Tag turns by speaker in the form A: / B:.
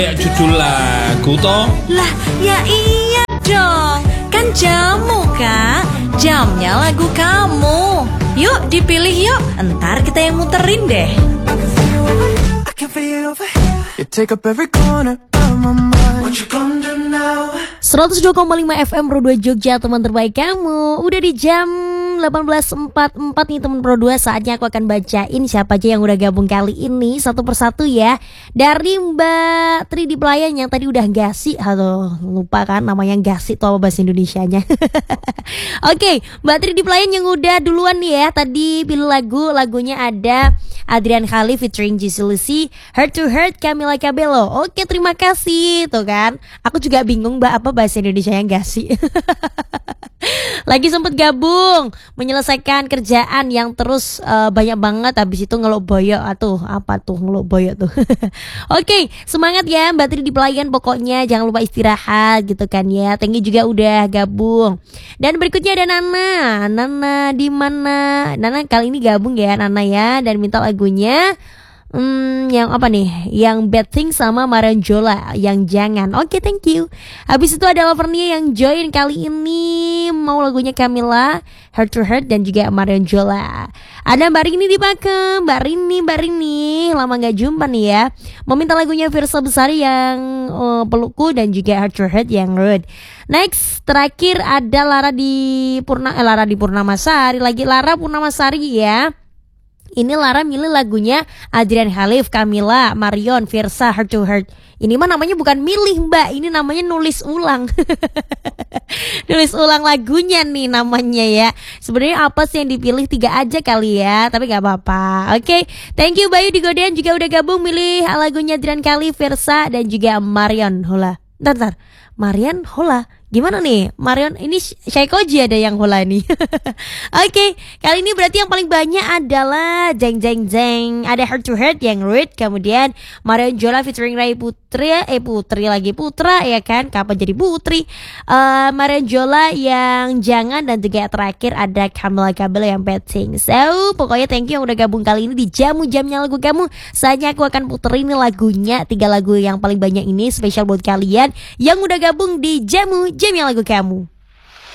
A: Ya judul lagu toh.
B: Lah, ya iya dong. Kan jamu, Kak. Jamnya lagu kamu. Yuk dipilih yuk. Entar kita yang muterin deh.
C: 102,5 FM Pro 2 Jogja, teman terbaik kamu. Udah di jam 18.44 nih teman Pro 2. Saatnya aku akan bacain siapa aja yang udah gabung kali ini satu persatu ya. Dari Mbak Tri di Pelayan yang tadi udah gasi. Aduh, lupa kan namanya gasi tuh apa bahasa Indonesianya. Oke, Mbak Tri di Pelayan yang udah duluan nih ya. Tadi pilih lagunya ada Adrian Khalif featuring Jesse Lucy, Heart to Heart, Camila Cabello. Oke, terima kasih. Tuh kan, aku juga bingung Mbak apa bahasa Indonesia yang gasi. Lagi sempet gabung menyelesaikan kerjaan yang terus banyak banget. Habis itu ngelok boyok. Apa tuh ngelok boyok tuh. Oke, semangat ya Mbak Tri di Pelayan. Pokoknya jangan lupa istirahat gitu kan ya. Thank you juga udah gabung. Dan berikutnya ada Nana di mana? Nana kali ini gabung ya Nana ya. Dan minta lagunya yang apa nih? Yang Bad Thing sama Maranjola, yang Jangan. Oke, thank you. Habis itu ada Lavernia yang join kali ini, mau lagunya Camila, Heart to Heart, dan juga Maranjola. Ada Mbak Rini di Pakem. Mbak Rini, lama gak jumpa nih ya. Mau minta lagunya Virsa Besari yang Pelukku, dan juga Heart to Heart yang Rude. Next, terakhir ada Lara Purnamasari ya. Ini Lara milih lagunya Adrian Khalif, Camila, Marion, Virsa, Heart to Heart. Ini mah namanya bukan milih Mbak, ini namanya nulis ulang. Nulis ulang lagunya nih namanya ya. Sebenarnya apa sih yang dipilih 3 aja kali ya, tapi gak apa-apa. Oke, thank you Bayu di Godean juga udah gabung milih lagunya Adrian Khalif, Virsa, dan juga Marion Hola. Bentar, Marion Hola. Gimana nih Marion, ini Syaikoji ada yang hola nih. Oke, kali ini berarti yang paling banyak adalah Jeng. Ada Heart to Heart yang Rude. Kemudian Marion Jola featuring Ray Putra ya kan, kapan jadi Putri. Marion Jola yang Jangan, dan juga terakhir ada Camila Cabello yang Bad Thing. So pokoknya thank you yang udah gabung kali ini di Jamu Jamnya Lagu Kamu. Saatnya aku akan puterin lagunya, 3 lagu yang paling banyak ini spesial buat kalian yang udah gabung di Jamu Jamnya Lagu Kamu.